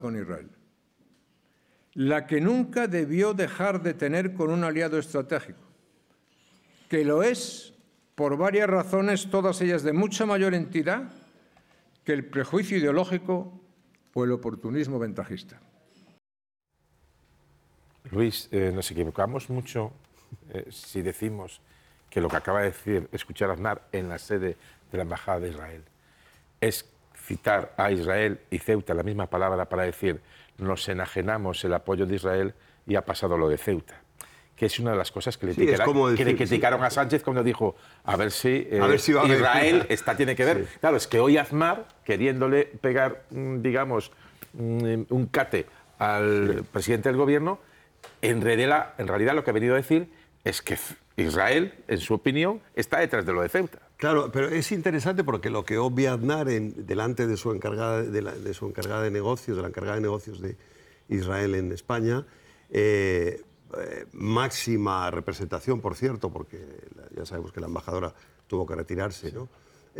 con Israel, la que nunca debió dejar de tener con un aliado estratégico, que lo es por varias razones, todas ellas de mucha mayor entidad que el prejuicio ideológico o el oportunismo ventajista. Luis, nos equivocamos mucho si decimos que lo que acaba de escuchar Aznar en la sede de la Embajada de Israel es citar a Israel y Ceuta la misma palabra para decir nos enajenamos el apoyo de Israel y ha pasado lo de Ceuta, que es una de las cosas que le criticaron a Sánchez cuando dijo a ver si Israel tiene que ver. Sí. Claro, es que hoy Aznar, queriéndole pegar, digamos, un cate al presidente del gobierno, en realidad lo que ha venido a decir es que Israel, en su opinión, está detrás de lo de Ceuta. Claro, pero es interesante porque lo que obvia Aznar delante de su encargada de negocios, de la encargada de negocios de Israel en España, máxima representación, por cierto, porque ya sabemos que la embajadora tuvo que retirarse, ¿no?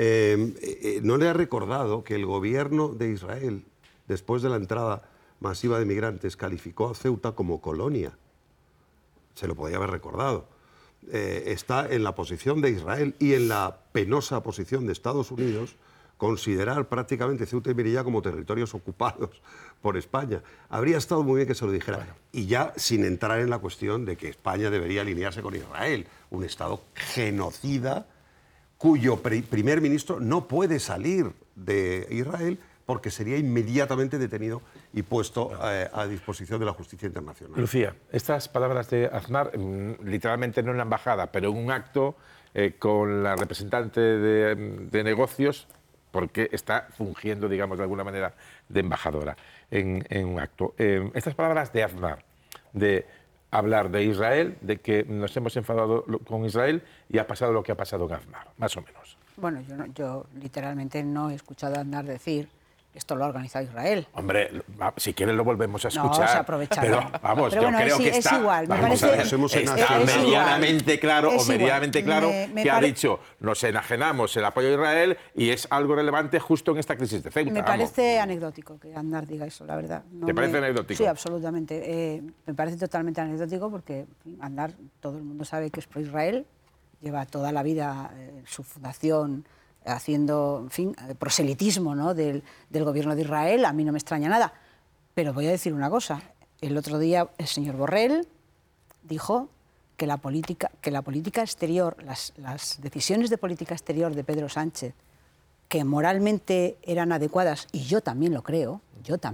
No le ha recordado que el gobierno de Israel, después de la entrada masiva de migrantes, calificó a Ceuta como colonia. Se lo podía haber recordado. Está en la posición de Israel y en la penosa posición de Estados Unidos considerar prácticamente Ceuta y Melilla como territorios ocupados por España. Habría estado muy bien que se lo dijera. Bueno. Y ya sin entrar en la cuestión de que España debería alinearse con Israel, un Estado genocida cuyo primer ministro no puede salir de Israel porque sería inmediatamente detenido y puesto a disposición de la justicia internacional. Lucía, estas palabras de Aznar, literalmente no en la embajada, pero en un acto con la representante de negocios, porque está fungiendo, digamos, de alguna manera de embajadora en un acto. Estas palabras de Aznar, de hablar de Israel, de que nos hemos enfadado con Israel y ha pasado lo que ha pasado en Aznar, más o menos. Bueno, yo literalmente no he escuchado a Aznar decir esto lo ha organizado Israel. Hombre, si quieres lo volvemos a escuchar. No, se aprovechará. Pero vamos, pero bueno, yo creo que es igual. Me parece, está medianamente claro que ha dicho nos enajenamos el apoyo a Israel y es algo relevante justo en esta crisis de Ceuta. Me parece anecdótico que Aznar diga eso, la verdad. ¿Te parece anecdótico? Sí, absolutamente. Me parece totalmente anecdótico porque Aznar, todo el mundo sabe que es pro Israel, lleva toda la vida su fundación haciendo, en fin, proselitismo, ¿no?, del gobierno de Israel. A mí no me extraña nada. Pero voy a decir una cosa. El otro día el señor Borrell dijo que la política exterior, las decisiones de política exterior de Pedro Sánchez, que moralmente eran adecuadas, y yo también lo creo,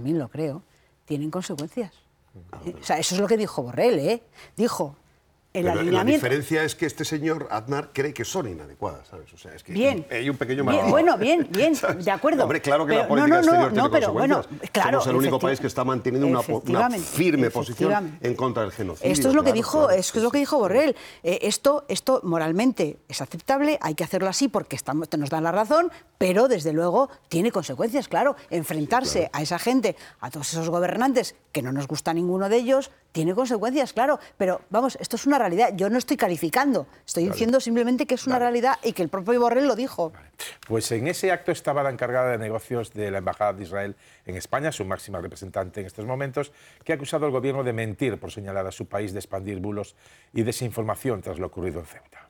tienen consecuencias. O sea, eso es lo que dijo Borrell, ¿eh? Dijo... La diferencia es que este señor Aznar cree que son inadecuadas, ¿sabes? O sea, es que hay un pequeño bien, de acuerdo. Hombre, claro que la política exterior tiene consecuencias. Claro, somos el único país que está manteniendo una firme posición en contra del genocidio. Esto es lo que dijo, es lo que dijo Borrell. Esto moralmente es aceptable, hay que hacerlo así porque nos dan la razón, pero desde luego tiene consecuencias, claro. Enfrentarse a esa gente, a todos esos gobernantes, que no nos gusta ninguno de ellos, tiene consecuencias, claro. Pero vamos, esto es una realidad. Yo no estoy calificando, estoy diciendo simplemente que es una realidad y que el propio Borrell lo dijo. Pues en ese acto estaba la encargada de negocios de la Embajada de Israel en España, su máxima representante en estos momentos, que ha acusado al gobierno de mentir por señalar a su país de expandir bulos y desinformación tras lo ocurrido en Ceuta.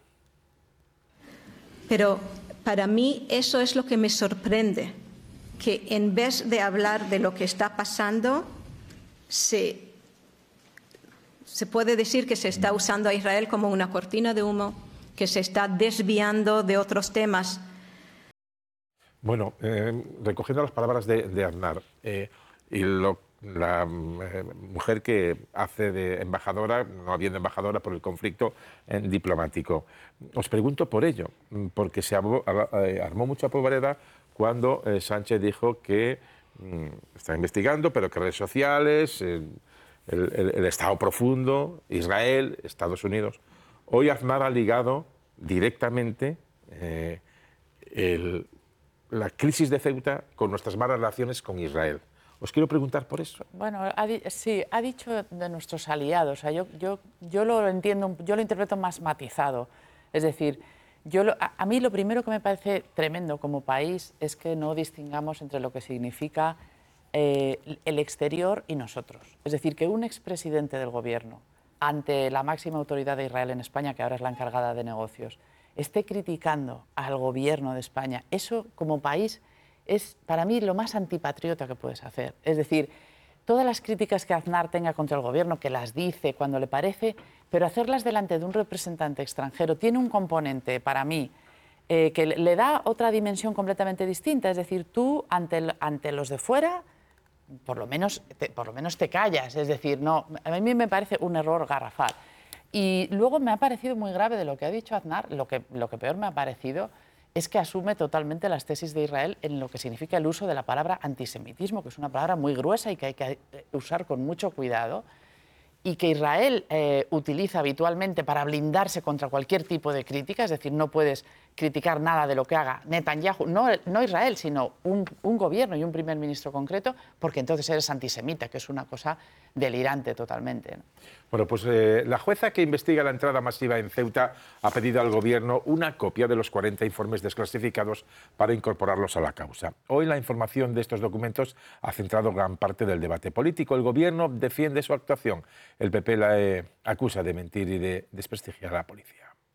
Pero para mí eso es lo que me sorprende, que en vez de hablar de lo que está pasando, se puede decir que se está usando a Israel como una cortina de humo, que se está desviando de otros temas. Bueno, recogiendo las palabras de Aznar, y la mujer que hace de embajadora, no habiendo embajadora por el conflicto diplomático, os pregunto por ello, porque se armó mucha polvareda cuando Sánchez dijo que está investigando, pero que redes sociales... El Estado profundo, Israel, Estados Unidos. Hoy Aznar ha ligado directamente la crisis de Ceuta con nuestras malas relaciones con Israel. Os quiero preguntar por eso. Bueno, sí, ha dicho de nuestros aliados. O sea, yo lo entiendo, yo lo interpreto más matizado. Es decir, a mí lo primero que me parece tremendo como país es que no distingamos entre lo que significa el exterior y nosotros. Es decir, que un expresidente del gobierno, ante la máxima autoridad de Israel en España, que ahora es la encargada de negocios, esté criticando al gobierno de España, eso como país es para mí lo más antipatriota que puedes hacer. Es decir, todas las críticas que Aznar tenga contra el gobierno, que las dice cuando le parece, pero hacerlas delante de un representante extranjero tiene un componente, para mí, que le da otra dimensión completamente distinta. Es decir, tú ante los de fuera, por lo menos te callas. Es decir, no, a mí me parece un error garrafal. Y luego me ha parecido muy grave de lo que ha dicho Aznar, lo que peor me ha parecido es que asume totalmente las tesis de Israel en lo que significa el uso de la palabra antisemitismo, que es una palabra muy gruesa y que hay que usar con mucho cuidado, y que Israel utiliza habitualmente para blindarse contra cualquier tipo de crítica. Es decir, no puedes criticar nada de lo que haga Netanyahu, no Israel, sino un gobierno y un primer ministro concreto, porque entonces eres antisemita, que es una cosa delirante totalmente, ¿no? Bueno, pues la jueza que investiga la entrada masiva en Ceuta ha pedido al Gobierno una copia de los 40 informes desclasificados para incorporarlos a la causa. Hoy la información de estos documentos ha centrado gran parte del debate político. El Gobierno defiende su actuación. El PP la acusa de mentir y de desprestigiar a la policía.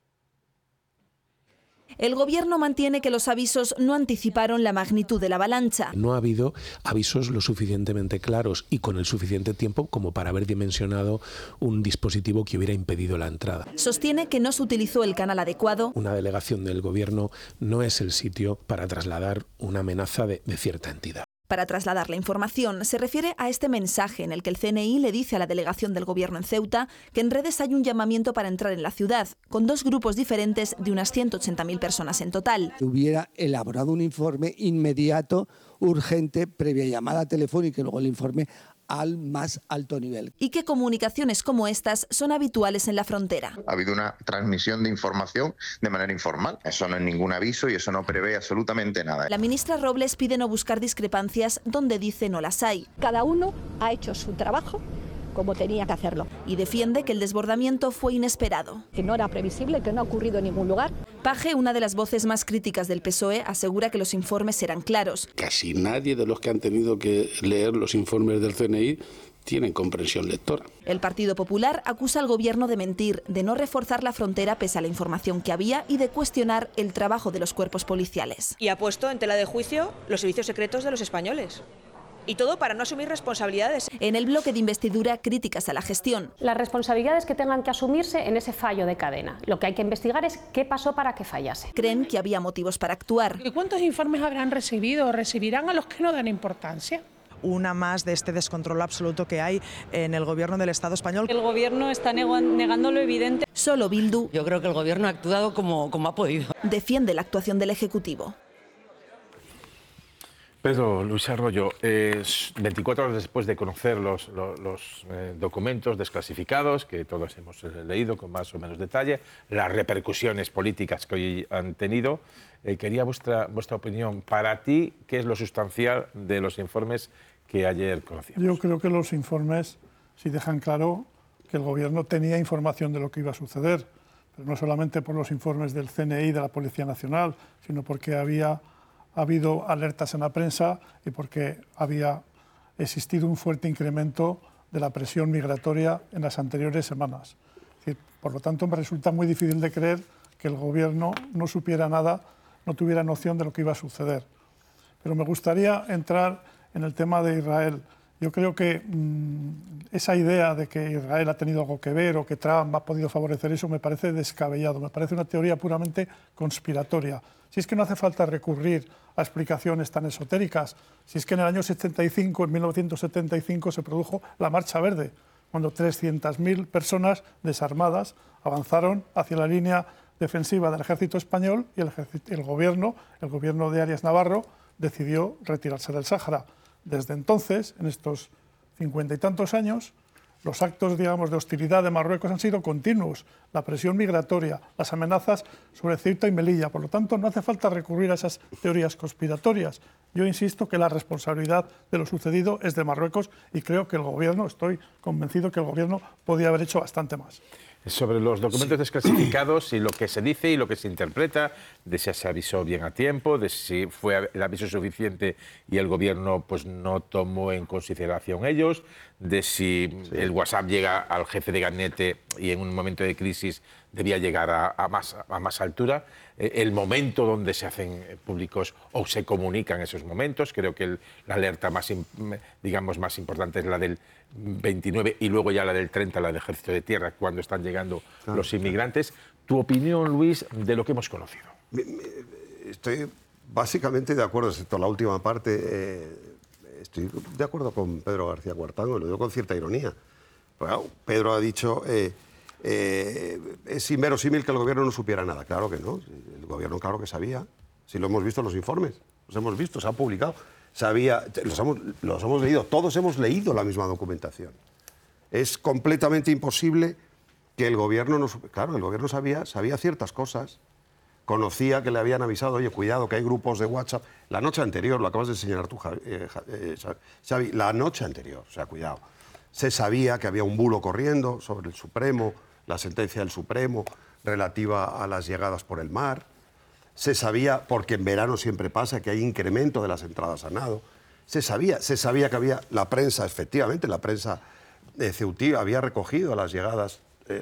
El Gobierno mantiene que los avisos no anticiparon la magnitud de la avalancha. No ha habido avisos lo suficientemente claros y con el suficiente tiempo como para haber dimensionado un dispositivo que hubiera impedido la entrada. Sostiene que no se utilizó el canal adecuado. Una delegación del Gobierno no es el sitio para trasladar una amenaza de cierta entidad. Para trasladar la información, se refiere a este mensaje en el que el CNI le dice a la delegación del Gobierno en Ceuta que en redes hay un llamamiento para entrar en la ciudad, con dos grupos diferentes de unas 180.000 personas en total. Hubiera elaborado un informe inmediato, urgente, previa llamada telefónica y luego el informe al más alto nivel. Y que comunicaciones como estas son habituales en la frontera. Ha habido una transmisión de información de manera informal. Eso no es ningún aviso y eso no prevé absolutamente nada. La ministra Robles pide no buscar discrepancias donde dice no las hay. Cada uno ha hecho su trabajo como tenía que hacerlo. Y defiende que el desbordamiento fue inesperado. Que no era previsible, que no ha ocurrido en ningún lugar. Paje, una de las voces más críticas del PSOE, asegura que los informes eran claros. Casi nadie de los que han tenido que leer los informes del CNI tienen comprensión lectora. El Partido Popular acusa al Gobierno de mentir, de no reforzar la frontera pese a la información que había y de cuestionar el trabajo de los cuerpos policiales. Y ha puesto en tela de juicio los servicios secretos de los españoles. Y todo para no asumir responsabilidades. En el bloque de investidura, críticas a la gestión. Las responsabilidades que tengan que asumirse en ese fallo de cadena. Lo que hay que investigar es qué pasó para que fallase. Creen que había motivos para actuar. ¿Y cuántos informes habrán recibido o recibirán a los que no dan importancia? Una más de este descontrol absoluto que hay en el Gobierno del Estado español. El Gobierno está negando lo evidente. Solo Bildu. Yo creo que el Gobierno ha actuado como ha podido. Defiende la actuación del Ejecutivo. Pedro Luis Arroyo, 24 horas después de conocer los documentos desclasificados, que todos hemos leído con más o menos detalle, las repercusiones políticas que hoy han tenido, quería vuestra opinión. Para ti, ¿qué es lo sustancial de los informes que ayer conocíamos? Yo creo que los informes sí dejan claro que el Gobierno tenía información de lo que iba a suceder, pero no solamente por los informes del CNI y de la Policía Nacional, sino porque había habido alertas en la prensa y porque había existido un fuerte incremento de la presión migratoria en las anteriores semanas. Es decir, por lo tanto, me resulta muy difícil de creer que el Gobierno no supiera nada, no tuviera noción de lo que iba a suceder. Pero me gustaría entrar en el tema de Israel. Yo creo que esa idea de que Israel ha tenido algo que ver o que Trump ha podido favorecer eso me parece descabellado, me parece una teoría puramente conspiratoria. Si es que no hace falta recurrir a explicaciones tan esotéricas, si es que en el año 75, en 1975, se produjo la Marcha Verde, cuando 300.000 personas desarmadas avanzaron hacia la línea defensiva del ejército español y el gobierno de Arias Navarro decidió retirarse del Sáhara. Desde entonces, en estos 50 y tantos años, los actos, digamos, de hostilidad de Marruecos han sido continuos. La presión migratoria, las amenazas sobre Ceuta y Melilla. Por lo tanto, no hace falta recurrir a esas teorías conspiratorias. Yo insisto que la responsabilidad de lo sucedido es de Marruecos y creo que el Gobierno, estoy convencido que el Gobierno podía haber hecho bastante más. Sobre los documentos desclasificados y lo que se dice y lo que se interpreta, de si se avisó bien a tiempo, de si fue el aviso suficiente y el gobierno pues no tomó en consideración ellos, de si el WhatsApp llega al jefe de gabinete y en un momento de crisis debía llegar a más altura, el momento donde se hacen públicos o se comunican esos momentos. Creo que la alerta más importante es la del 29 y luego ya la del 30, la del Ejército de Tierra, cuando están llegando los inmigrantes. ¿Tu opinión, Luis, de lo que hemos conocido? Estoy básicamente de acuerdo, excepto la última parte. Estoy de acuerdo con Pedro García Cuartango, lo digo con cierta ironía. Bueno, Pedro ha dicho, es inverosímil que el gobierno no supiera nada. Claro que no, el gobierno claro que sabía. Si lo hemos visto en los informes, los hemos visto, se han publicado. Sabía, los hemos leído, todos hemos leído la misma documentación. Es completamente imposible que el gobierno no supiera. Claro, el gobierno sabía ciertas cosas. Conocía que le habían avisado, oye, cuidado, que hay grupos de WhatsApp. La noche anterior, lo acabas de señalar tú, Xavi, la noche anterior, o sea, cuidado. Se sabía que había un bulo corriendo sobre el Supremo, la sentencia del Supremo relativa a las llegadas por el mar. Se sabía, porque en verano siempre pasa, que hay incremento de las entradas a nado. Se sabía que había la prensa, efectivamente, la prensa ceutí había recogido las llegadas.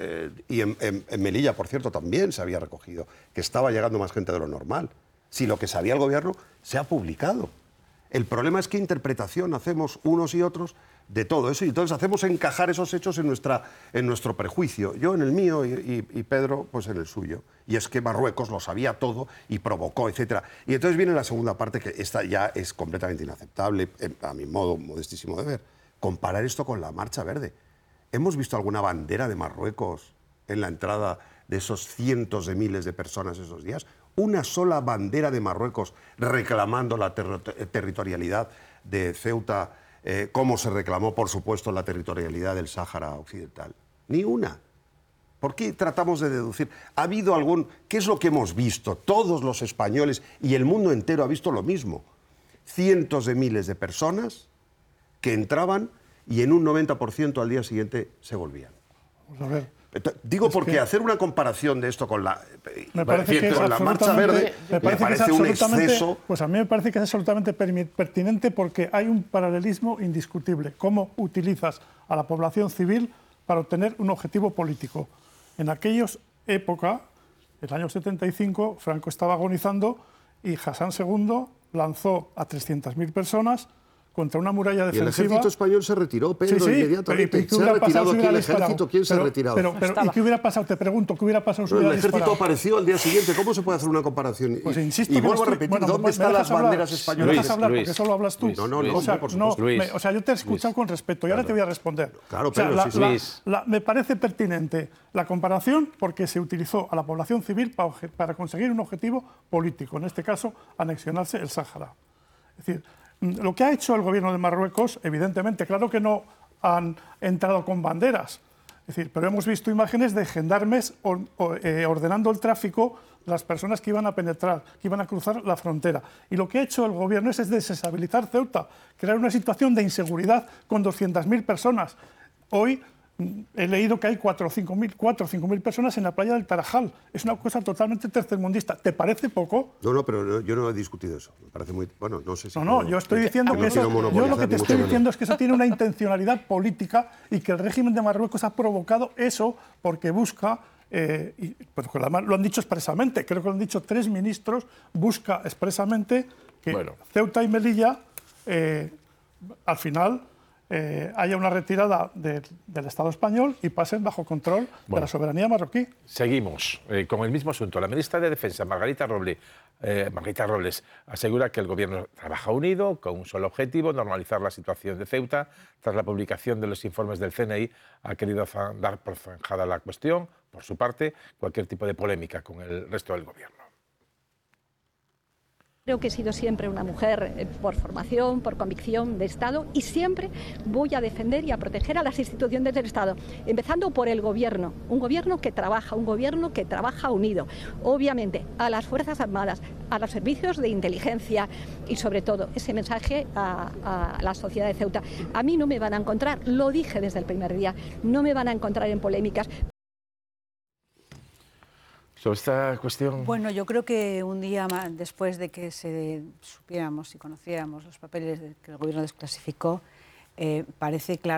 Y en Melilla, por cierto, también se había recogido, que estaba llegando más gente de lo normal. Si lo que sabía el gobierno se ha publicado. El problema es qué interpretación hacemos unos y otros de todo eso, y entonces hacemos encajar esos hechos en nuestro prejuicio. Yo en el mío y Pedro pues en el suyo. Y es que Marruecos lo sabía todo y provocó, etc. Y entonces viene la segunda parte, que esta ya es completamente inaceptable, a mi modo modestísimo de ver. Comparar esto con la Marcha Verde. ¿Hemos visto alguna bandera de Marruecos en la entrada de esos cientos de miles de personas esos días? Una sola bandera de Marruecos reclamando la territorialidad de Ceuta, como se reclamó, por supuesto, la territorialidad del Sáhara Occidental. Ni una. ¿Por qué tratamos de deducir? ¿Ha habido algún...? ¿Qué es lo que hemos visto? Todos los españoles y el mundo entero ha visto lo mismo. Cientos de miles de personas que entraban y en un 90% al día siguiente se volvían. Vamos a ver. Digo porque hacer una comparación de esto con la Marcha Verde me parece un exceso. Pues a mí me parece que es absolutamente pertinente, porque hay un paralelismo indiscutible. ¿Cómo utilizas a la población civil para obtener un objetivo político? En aquella época, el año 75, Franco estaba agonizando y Hassan II lanzó a 300.000 personas contra una muralla defensiva. Y el ejército español se retiró, Pedro, inmediatamente. ¿Se ha retirado aquí el ejército? ¿Quién se ha retirado? ¿Y qué hubiera pasado? Te pregunto, ¿qué hubiera pasado si el ejército apareció al día siguiente? ¿Cómo se puede hacer una comparación? Pues insisto, y vuelvo a repetir, ¿dónde están las banderas españolas? ¿Me dejas hablar? Porque solo hablas tú. Luis, o sea, yo te he escuchado con respeto y ahora te voy a responder. Claro, pero me parece pertinente la comparación porque se utilizó a la población civil para conseguir un objetivo político, en este caso, anexionarse el Sáhara. Es decir, lo que ha hecho el gobierno de Marruecos, evidentemente, claro que no han entrado con banderas, es decir, pero hemos visto imágenes de gendarmes ordenando el tráfico de las personas que iban a penetrar, que iban a cruzar la frontera. Y lo que ha hecho el gobierno es desestabilizar Ceuta, crear una situación de inseguridad con 200.000 personas. Hoy he leído que hay 4 o 5.000 personas en la playa del Tarajal. Es una cosa totalmente tercermundista. ¿Te parece poco? No, pero yo no he discutido eso. Me parece muy... Bueno, no sé si... No, yo estoy diciendo que eso... Yo lo que te estoy diciendo es que eso tiene una intencionalidad política y que el régimen de Marruecos ha provocado eso porque busca... pero además lo han dicho expresamente, creo que lo han dicho 3 ministros, busca expresamente que Ceuta y Melilla, al final... haya una retirada del Estado español y pasen bajo control de la soberanía marroquí. Seguimos con el mismo asunto. La ministra de Defensa, Margarita Robles, asegura que el Gobierno trabaja unido con un solo objetivo, normalizar la situación de Ceuta. Tras la publicación de los informes del CNI, ha querido dar por zanjada la cuestión, por su parte, cualquier tipo de polémica con el resto del Gobierno. Creo que he sido siempre una mujer por formación, por convicción de Estado, y siempre voy a defender y a proteger a las instituciones del Estado, empezando por el Gobierno, un Gobierno que trabaja unido, obviamente a las Fuerzas Armadas, a los servicios de inteligencia y sobre todo ese mensaje a la sociedad de Ceuta. A mí no me van a encontrar, lo dije desde el primer día, no me van a encontrar en polémicas. sobre esta cuestión? Bueno, yo creo que un día más, después de que supiéramos y conociéramos los papeles que el Gobierno desclasificó, parece claro